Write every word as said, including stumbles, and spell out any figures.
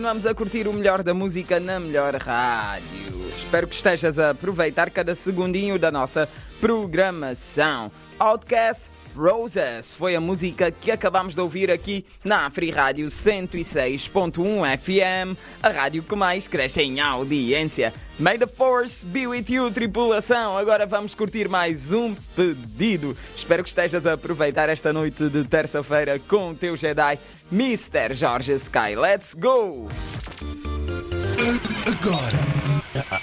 Vamos a curtir o melhor da música na melhor rádio. Espero que estejas a aproveitar cada segundinho da nossa programação. Outcast Roses foi a música que acabamos de ouvir aqui na Free Rádio cento e seis ponto um F M, a rádio que mais cresce em audiência. May the Force be with you, tripulação. Agora vamos curtir mais um pedido. Espero que estejas a aproveitar esta noite de terça-feira com o teu Jedi, mister Jorge Sky. Let's go! Agora.